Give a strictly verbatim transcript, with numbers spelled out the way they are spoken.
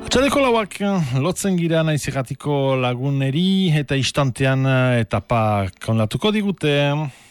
Txadeko lauak lotzen gira naiz erratiko laguneri eta istantean etapa konlatuko digute.